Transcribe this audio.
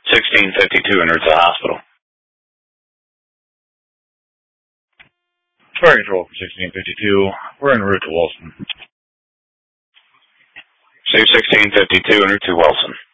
1652 en route to the hospital. Fire control for 1652. We're en route to Wilson. Save 1652 en route to Wilson.